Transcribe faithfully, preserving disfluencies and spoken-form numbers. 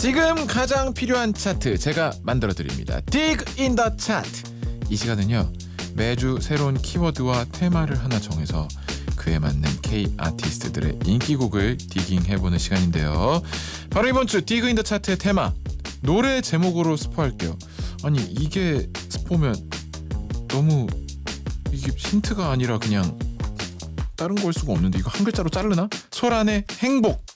지금 가장 필요한 차트 제가 만들어드립니다. Dig in the Chart. 이 시간은요, 매주 새로운 키워드와 테마를 하나 정해서 그에 맞는 K 아티스트들의 인기곡을 디깅해보는 시간인데요. 바로 이번 주 Dig in the Chart의 테마, 노래 제목으로 스포할게요. 아니 이게 스포면 너무 이게 힌트가 아니라 그냥 다른 걸 수가 없는데 이거 한 글자로 자르나? 소란의 행복.